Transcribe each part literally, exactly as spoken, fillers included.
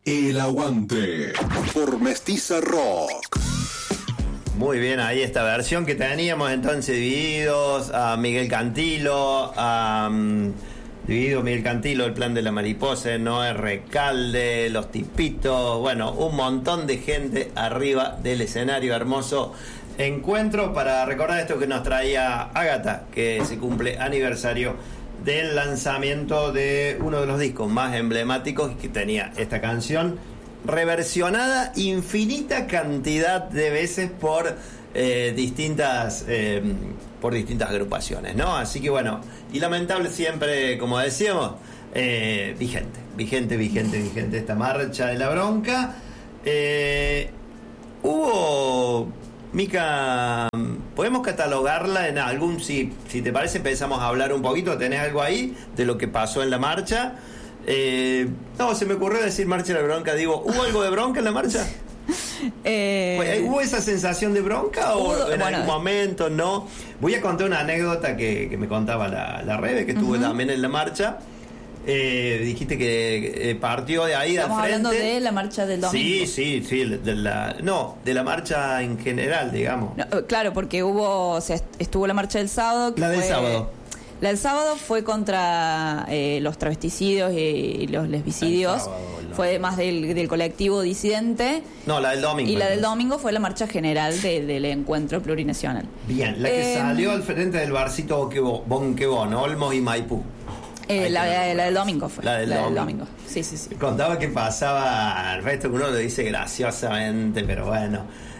El Aguante por Mestiza Rock. Muy bien, ahí esta versión que teníamos entonces divididos a Miguel Cantilo, a um, dividido Miguel Cantilo, El Plan de la Mariposa, Noé Recalde, Los Tipitos, bueno, un montón de gente arriba del escenario. Hermoso encuentro para recordar esto que nos traía Ágata, que se cumple aniversario del lanzamiento de uno de los discos más emblemáticos, que tenía esta canción reversionada infinita cantidad de veces por eh, distintas eh, por distintas agrupaciones, ¿no? Así que bueno, y lamentable siempre, como decíamos, eh, vigente, vigente, vigente, vigente esta marcha de la bronca. Eh, hubo, Mica, podemos catalogarla en algún, si, si te parece empezamos a hablar un poquito, ¿tenés algo ahí de lo que pasó en la marcha? Eh, no, se me ocurrió decir marcha de la bronca. Digo, ¿hubo algo de bronca en la marcha? Eh, ¿Hubo esa sensación de bronca o hubo, en bueno, algún momento no? Voy a contar una anécdota que, que me contaba la, la Rebe, que estuvo uh-huh. también en la marcha. Eh, dijiste que eh, partió de ahí de Estamos frente. hablando de la marcha del domingo. Sí, sí, sí, de la, no, de la marcha en general, digamos. No, claro, porque hubo, o sea, estuvo la marcha del sábado. La del fue, sábado. La del sábado fue contra eh, los travesticidios y los lesbicidios. Sábado, no. Fue más del, del colectivo disidente. No, la del domingo. Y la del domingo fue la marcha general de, del encuentro plurinacional. Bien, la que eh, salió al frente del barcito Bonquebón, Olmos y Maipú. Eh, la, la, la del domingo fue. La del, la domingo. del domingo. Sí, sí, sí. Contaba que pasaba, al resto que uno lo dice graciosamente, pero bueno.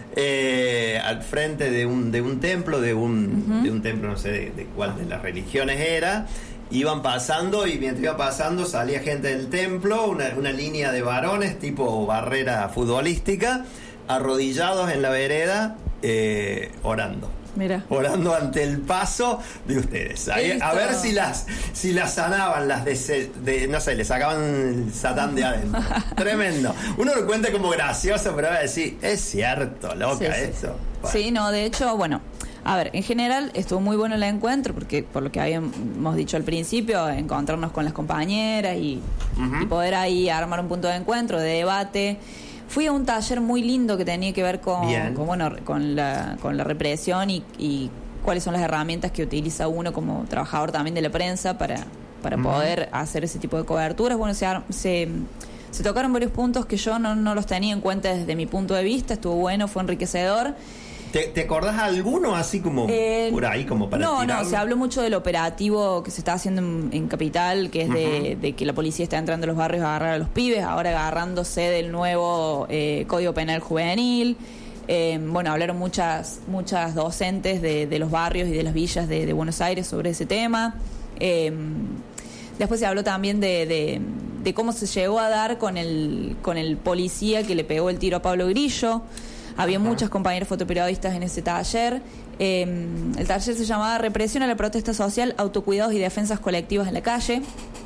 Eh, al frente de un de un templo, de un uh-huh. de un templo, no sé de, de cuál de las religiones era, iban pasando y mientras iba pasando salía gente del templo, una, una línea de varones tipo barrera futbolística, arrodillados en la vereda, eh, orando. Mira. Orando ante el paso de ustedes. Ahí, a ver si las si las sanaban, las de, de no sé, le sacaban el satán de adentro. Tremendo. Uno lo cuenta como gracioso, pero va a decir, es cierto, loca, sí, sí, esto. Sí. Bueno. sí, no, de hecho, bueno, a ver, en general estuvo muy bueno el encuentro, porque por lo que habíamos dicho al principio, encontrarnos con las compañeras y, uh-huh. y poder ahí armar un punto de encuentro, de debate. Fui a un taller muy lindo que tenía que ver con, con bueno, con la, con la represión y, y cuáles son las herramientas que utiliza uno como trabajador también de la prensa para, para uh-huh. poder hacer ese tipo de coberturas. Bueno, se, se, se tocaron varios puntos que yo no, no los tenía en cuenta desde mi punto de vista. Estuvo bueno, fue enriquecedor. ¿Te, ¿Te acordás alguno así como eh, por ahí como para No, tirarlo? no, se habló mucho del operativo que se está haciendo en, en Capital, que es de, uh-huh. de que la policía está entrando a los barrios a agarrar a los pibes, ahora agarrándose del nuevo eh, Código Penal Juvenil. Eh, bueno, hablaron muchas muchas docentes de, de los barrios y de las villas de, de Buenos Aires sobre ese tema. Eh, después se habló también de, de, de cómo se llegó a dar con el, con el policía que le pegó el tiro a Pablo Grillo. Había uh-huh. muchas compañeras fotoperiodistas en ese taller. Eh, el taller se llamaba Represión a la protesta social, autocuidados y defensas colectivas en la calle.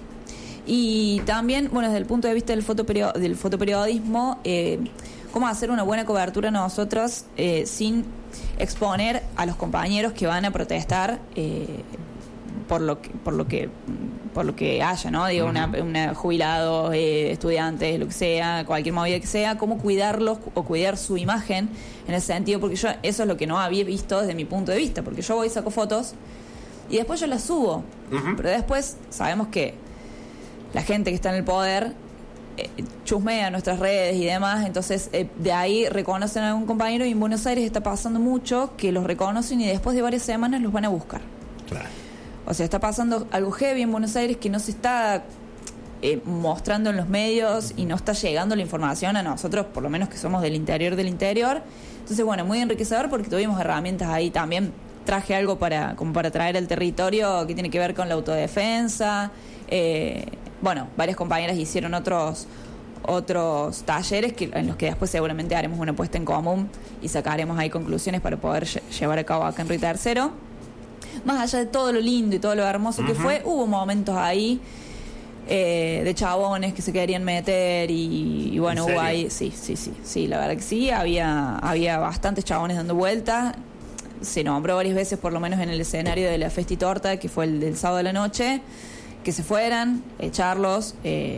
Y también, bueno, desde el punto de vista del, fotoperio- del fotoperiodismo, eh, cómo hacer una buena cobertura nosotros eh, sin exponer a los compañeros que van a protestar eh, por lo que, por lo que por lo que haya, ¿no? Digo, uh-huh. una, una jubilados, eh, estudiantes, lo que sea, cualquier movida que sea, cómo cuidarlos o cuidar su imagen en ese sentido, porque yo eso es lo que no había visto desde mi punto de vista, porque yo voy y saco fotos y después yo las subo, uh-huh. pero después sabemos que la gente que está en el poder eh, chusmea nuestras redes y demás, entonces eh, de ahí reconocen a algún compañero y en Buenos Aires está pasando mucho que los reconocen y después de varias semanas los van a buscar. Claro. O sea, está pasando algo heavy en Buenos Aires que no se está eh, mostrando en los medios y no está llegando la información a nosotros, por lo menos que somos del interior del interior. Entonces, bueno, muy enriquecedor porque tuvimos herramientas ahí también. Traje algo para como para traer al territorio que tiene que ver con la autodefensa. Eh, bueno, varias compañeras hicieron otros otros talleres que, en los que después seguramente haremos una puesta en común y sacaremos ahí conclusiones para poder lle- llevar a cabo acá en Río Tercero. Más allá de todo lo lindo y todo lo hermoso uh-huh. que fue, hubo momentos ahí eh, de chabones que se querían meter y, y bueno, hubo ahí, sí, sí, sí, sí, la verdad que sí, había, había bastantes chabones dando vueltas. Se nombró varias veces, por lo menos en el escenario de la Festi Torta, que fue el del sábado de la noche, que se fueran, echarlos, eh,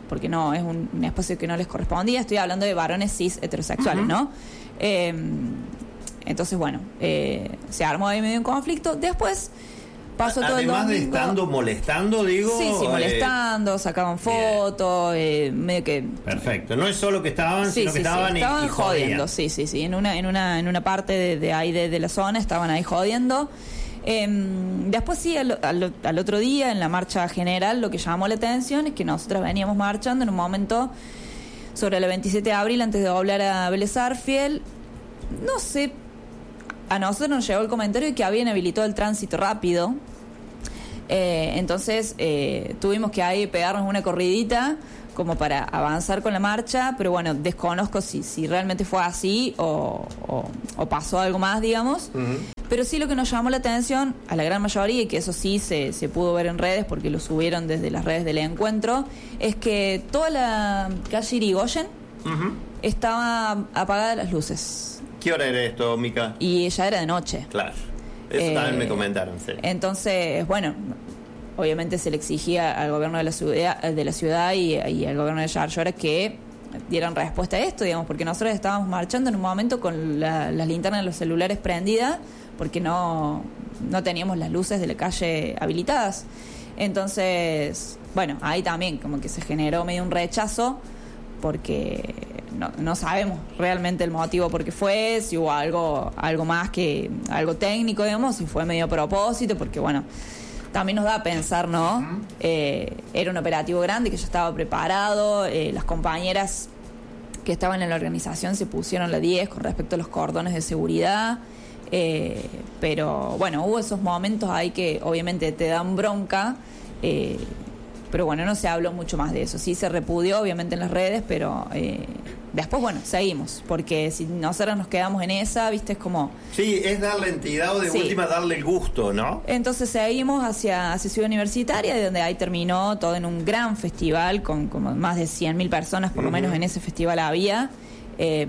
porque no, es un, un espacio que no les correspondía. Estoy hablando de varones cis heterosexuales, uh-huh. ¿no? Eh, entonces, bueno, eh, se armó ahí medio un conflicto. Después pasó todo el domingo. Además de estando molestando, digo... Sí, sí, molestando, eh, sacaban fotos, eh, medio que... Perfecto, no es solo que estaban, sí, sino sí, que estaban, sí, y, estaban y jodiendo, sí, sí, sí, en una, en una, en una parte de, de ahí de, de la zona estaban ahí jodiendo. Eh, después sí, al, al, al otro día, en la marcha general, lo que llamó la atención es que nosotros veníamos marchando en un momento sobre el veintisiete de abril, antes de doblar a Vélez Sarsfield. No sé, a nosotros nos llegó el comentario de que habían habilitado el tránsito rápido. Eh, entonces eh, tuvimos que ahí pegarnos una corridita como para avanzar con la marcha, pero bueno, desconozco si, si realmente fue así o, o, o pasó algo más, digamos. Uh-huh. Pero sí, lo que nos llamó la atención a la gran mayoría, y que eso sí se, se pudo ver en redes porque lo subieron desde las redes del encuentro, es que toda la calle Irigoyen uh-huh. estaba apagada las luces. ¿Qué hora era esto, Mica? Y ya era de noche. Claro, eso eh, también me comentaron, sí. Entonces, bueno, obviamente se le exigía al gobierno de la ciudad, de la ciudad y, y al gobierno de Yarlora que dieran respuesta a esto, digamos, porque nosotros estábamos marchando en un momento con la, las linternas de los celulares prendidas, porque no, no teníamos las luces de la calle habilitadas. Entonces, bueno, ahí también como que se generó medio un rechazo, porque no, no sabemos realmente el motivo por qué fue, si hubo algo, algo más que algo técnico, digamos, si fue medio a propósito, porque bueno, también nos da a pensar, ¿no? Uh-huh. Eh, era un operativo grande que ya estaba preparado, eh, las compañeras que estaban en la organización se pusieron la diez con respecto a los cordones de seguridad, eh, pero bueno, hubo esos momentos ahí que obviamente te dan bronca, eh, pero bueno, no se habló mucho más de eso. Sí se repudió obviamente en las redes, pero eh, después, bueno, seguimos, porque si nosotros nos quedamos en esa, viste, es como... Sí, es darle entidad o de sí. última darle el gusto, ¿no? Entonces seguimos hacia, hacia Ciudad Universitaria, de donde ahí terminó todo en un gran festival, con como más de cien mil personas, por uh-huh. lo menos en ese festival había. Eh,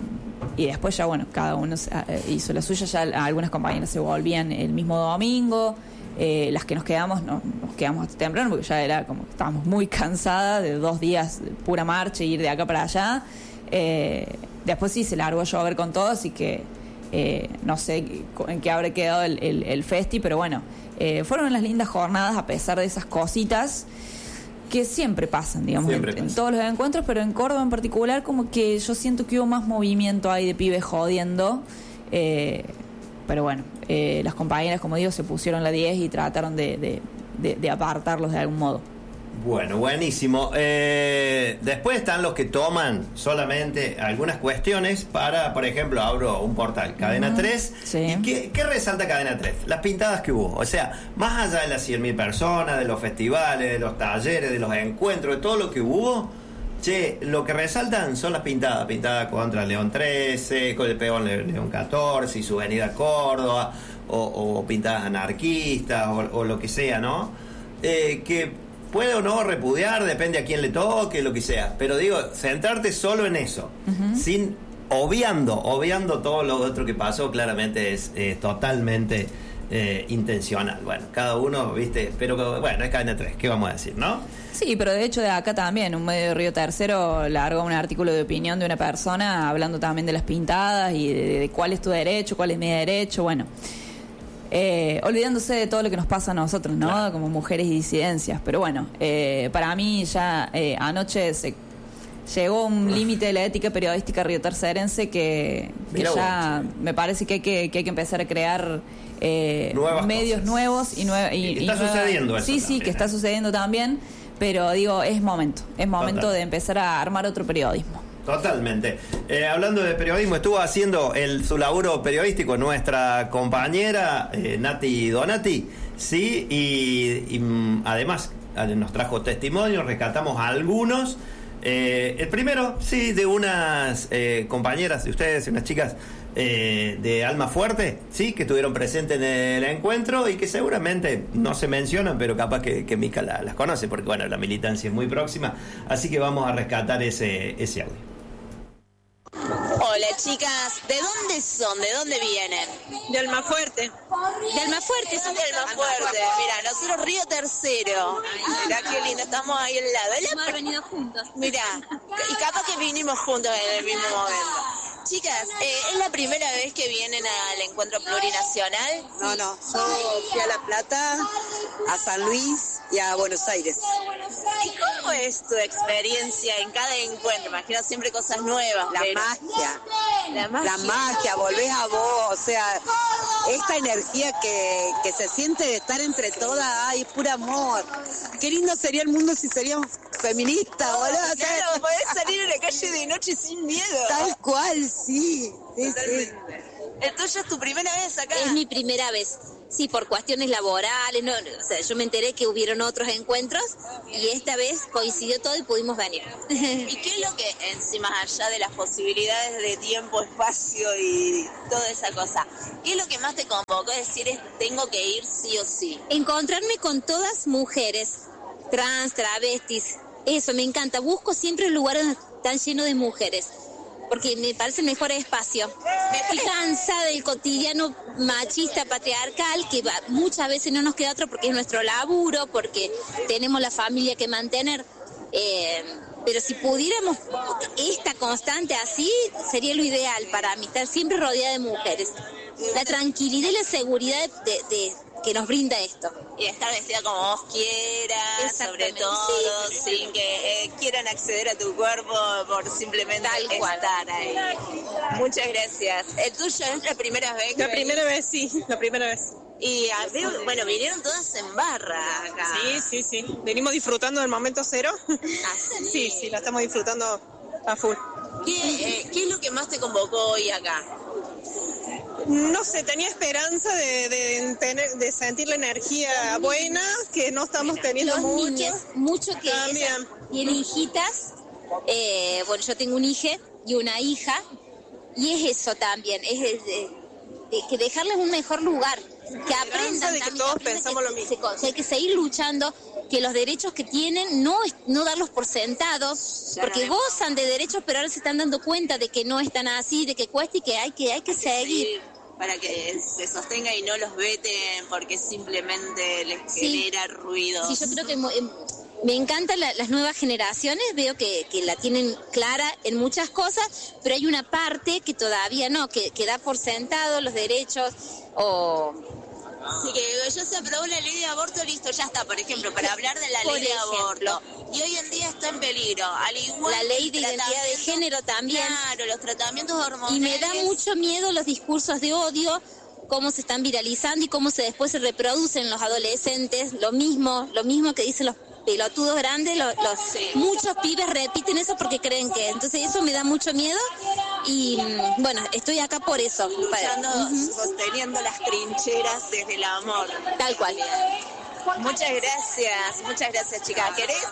y después ya, bueno, cada uno hizo la suya, ya algunas compañeras se volvían el mismo domingo. Eh, las que nos quedamos, no, nos quedamos hasta temprano porque ya era como que estábamos muy cansadas de dos días de pura marcha y ir de acá para allá. Eh, después sí se largó a llover con todo, así que eh, no sé en qué habrá quedado el, el, el festi, pero bueno, eh, fueron unas lindas jornadas a pesar de esas cositas que siempre pasan, digamos, siempre en, pasa. en todos los encuentros, pero en Córdoba en particular como que yo siento que hubo más movimiento ahí de pibes jodiendo. Eh, pero bueno, eh, las compañeras, como digo, se pusieron la diez y trataron de, de, de, de apartarlos de algún modo. Bueno, buenísimo. Eh, después están los que toman solamente algunas cuestiones para, por ejemplo, abro un portal, Cadena uh-huh. tres. Sí. ¿Y qué, qué resalta Cadena tres? Las pintadas que hubo. O sea, más allá de las cien mil personas, de los festivales, de los talleres, de los encuentros, de todo lo que hubo, che, lo que resaltan son las pintadas. Pintadas contra León trece, con el peón León catorce y su venida a Córdoba, o, o pintadas anarquistas, o, o lo que sea, ¿no? Eh, que puede o no repudiar, depende a quién le toque, lo que sea. Pero digo, centrarte solo en eso, uh-huh. sin obviando, obviando todo lo otro que pasó, claramente es eh, totalmente eh, intencional. Bueno, cada uno, viste, pero bueno, es Cadena tres, ¿qué vamos a decir, no? Sí, pero de hecho de acá también, un medio de Río Tercero largó un artículo de opinión de una persona hablando también de las pintadas y de, de cuál es tu derecho, cuál es mi derecho, bueno... Eh, olvidándose de todo lo que nos pasa a nosotros, ¿no? Claro. Como mujeres y disidencias. Pero bueno, eh, para mí ya eh, anoche se llegó un límite de la ética periodística riotercerense que, que ya vos, sí. me parece que hay que, que hay que empezar a crear eh, medios cosas. nuevos y, nue- y, y y está nueva... sucediendo eso sí, sí, también, que está sucediendo también. Pero digo, es momento, es momento Total. de empezar a armar otro periodismo. Totalmente. Eh, hablando de periodismo, estuvo haciendo el, su laburo periodístico nuestra compañera eh, Nati Donati, sí, y, y además nos trajo testimonios, rescatamos algunos. Eh, el primero, sí, de unas eh, compañeras de ustedes, unas chicas eh, de Alma Fuerte, sí, que estuvieron presentes en el encuentro y que seguramente no se mencionan, pero capaz que, que Mica la, las conoce, porque bueno, la militancia es muy próxima, así que vamos a rescatar ese, ese audio. Hola chicas, ¿de dónde son? ¿De dónde vienen? De Almafuerte. De Almafuerte, son de Almafuerte. Mira, nosotros Río Tercero. Mirá qué lindo, estamos ahí al lado. Hemos venido juntos. Mira, y capaz que vinimos juntos en el mismo momento. Chicas, eh, ¿es la primera vez que vienen al encuentro plurinacional? No, no, yo fui a La Plata, a San Luis y a Buenos Aires. ¿Y cómo es tu experiencia en cada encuentro? Imagino siempre cosas nuevas. La pero... magia. La magia. La magia, volvés a vos, o sea, esta energía que, que se siente de estar entre todas, ay, puro amor. Qué lindo sería el mundo si seríamos feministas, boludo. Oh, claro, podés salir a la calle de noche sin miedo. Tal cual, sí. sí, sí. Entonces es tu primera vez acá. Es mi primera vez. Sí, por cuestiones laborales, no, o sea, yo me enteré que hubieron otros encuentros y esta vez coincidió todo y pudimos venir. ¿Y qué es lo que, encima allá de las posibilidades de tiempo, espacio y toda esa cosa, qué es lo que más te convocó? Es decir, es, tengo que ir sí o sí. Encontrarme con todas mujeres, trans, travestis, eso me encanta. Busco siempre lugares tan llenos de mujeres, porque me parece el mejor espacio. Estoy cansada del cotidiano machista, patriarcal, que va, muchas veces no nos queda otro porque es nuestro laburo, porque tenemos la familia que mantener. Eh, pero si pudiéramos esta constante así, sería lo ideal para mí, estar siempre rodeada de mujeres. La tranquilidad y la seguridad de, de, de que nos brinda esto. Y estar vestida como vos quieras, sobre todo, sí, sin que eh, quieran acceder a tu cuerpo por simplemente Tal cual. estar ahí. Muchas gracias. ¿El tuyo es la primera vez? La primera vez, sí, la primera vez. Y a ver, bueno, vinieron todas en barra acá. Sí, sí, sí. Venimos disfrutando del momento cero. Así. Sí, sí, la estamos disfrutando a full. ¿Qué, eh, ¿Qué es lo que más te convocó hoy acá? No sé, tenía esperanza de, de, tener, de sentir la energía buena, que no estamos teniendo Los mucho. niños, mucho que También. esas- tienen hijitas. Eh, bueno, yo tengo un hijo y una hija, y es eso también, es de, de- de que dejarles un mejor lugar, que aprendan de que también, todos aprendan pensamos que lo mismo. se co- que hay que seguir luchando, que los derechos que tienen no es- no darlos por sentados, porque gozan de derechos, pero ahora se están dando cuenta de que no están así, de que cuesta y que hay que hay que seguir. Sí, para que se sostenga y no los veten porque simplemente les Sí. genera ruido. Sí, yo creo que mo- em, me encantan la- las nuevas generaciones, veo que, que la tienen clara en muchas cosas, pero hay una parte que todavía no, que, que da por sentado los derechos o... Así que ya se aprobó la ley de aborto, listo, ya está, por ejemplo, para hablar de la Por ley de ejemplo. aborto. Y hoy en día está en peligro, al igual La ley que de el identidad de tratamiento- género también. Claro, los tratamientos hormonales. Y me da mucho miedo los discursos de odio, cómo se están viralizando y cómo se después se reproducen los adolescentes, lo mismo, lo mismo que dicen los pelotudos grandes, los, los- muchos pibes repiten eso porque creen que, entonces eso me da mucho miedo y mm, bueno, estoy acá por eso, para- Luchando, Ujú, sosteniendo las trincheras desde el amor. tal cual. Muchas gracias, muchas gracias, chicas. ¿Querés?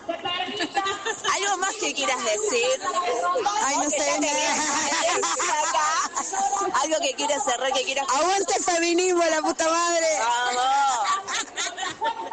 ¿Algo más que quieras decir? Ay, no ¿Vos que sé, ya tenías nada. decir acá? ¿Algo que quieras cerrar, que quieras... ¡Aguante el feminismo, la puta madre! ¡Vamos!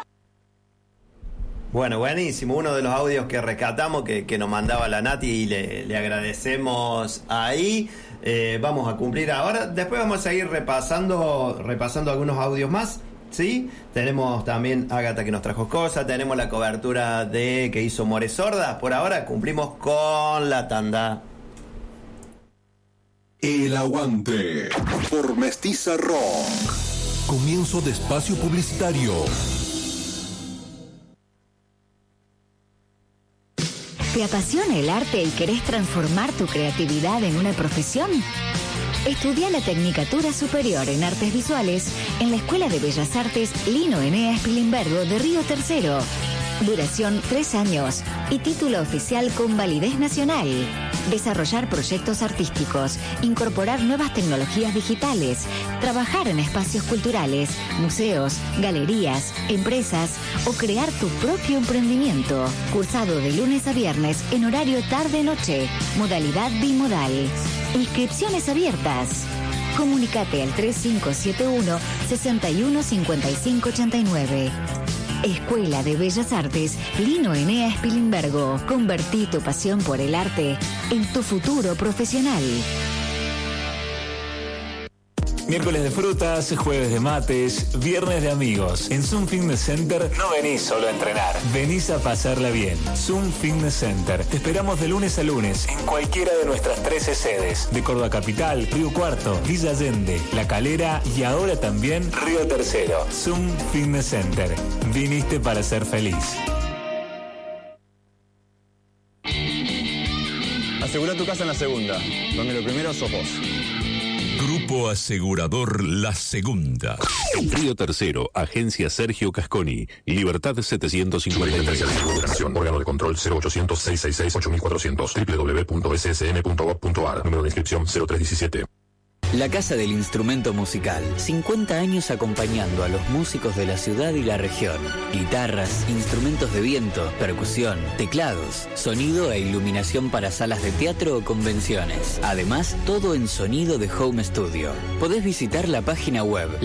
Bueno, buenísimo. Uno de los audios que rescatamos que, que nos mandaba la Nati y le, le agradecemos ahí. Eh, vamos a cumplir ahora. Después vamos a seguir repasando, repasando algunos audios más. ¿Sí? Tenemos también Ágata que nos trajo cosas. Tenemos la cobertura de que hizo More Sorda. Por ahora cumplimos con la tanda. El Aguante por Mestiza Rock. Comienzo de espacio publicitario. ¿Te apasiona el arte y querés transformar tu creatividad en una profesión? Estudia la Tecnicatura Superior en Artes Visuales en la Escuela de Bellas Artes Lino Eneas Pilimbergo de Río Tercero. Duración tres años y título oficial con validez nacional. Desarrollar proyectos artísticos, incorporar nuevas tecnologías digitales, trabajar en espacios culturales, museos, galerías, empresas o crear tu propio emprendimiento. Cursado de lunes a viernes en horario tarde-noche, modalidad bimodal. Inscripciones abiertas. Comunícate al tres cinco siete uno, seis uno cinco cinco ocho nueve. Escuela de Bellas Artes Lino Eneas Pilimbergo. Convertí tu pasión por el arte en tu futuro profesional. Miércoles de frutas, jueves de mates, viernes de amigos. En Zoom Fitness Center no venís solo a entrenar, venís a pasarla bien. Zoom Fitness Center. Te esperamos de lunes a lunes en cualquiera de nuestras trece sedes. De Córdoba Capital, Río Cuarto, Villa Allende, La Calera y ahora también Río Tercero. Zoom Fitness Center. Viniste para ser feliz. Asegura tu casa en La Segunda, donde lo primero sos vos. Grupo Asegurador La Segunda. Río Tercero, Agencia Sergio Casconi, Libertad setecientos cincuenta y tres. Órgano de control cero ochocientos, seiscientos sesenta y seis, ocho mil cuatrocientos. doble u doble u doble u punto s s n punto gov punto a r. Número de inscripción cero tres diecisiete. La Casa del Instrumento Musical. cincuenta años acompañando a los músicos de la ciudad y la región. Guitarras, instrumentos de viento, percusión, teclados, sonido e iluminación para salas de teatro o convenciones. Además, todo en sonido de home studio. Podés visitar la página web